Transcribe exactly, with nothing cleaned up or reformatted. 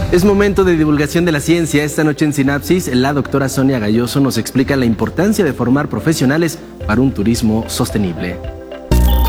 Es momento de divulgación de la ciencia. Esta noche en Sinapsis, la doctora Sonia Gayoso nos explica la importancia de formar profesionales para un turismo sostenible.